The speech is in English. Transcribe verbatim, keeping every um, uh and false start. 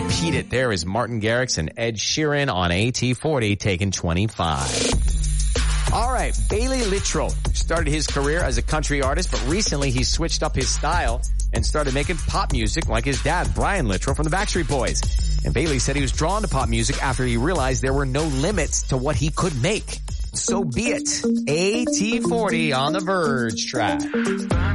repeat it. There is Martin Garrix and Ed Sheeran on A T forty taking twenty-five. All right, Bailey Littrell started his career as a country artist, but recently he switched up his style and started making pop music like his dad, Brian Littrell from the Backstreet Boys. And Bailey said he was drawn to pop music after he realized there were no limits to what he could make. So be it. A T forty on the Verge track.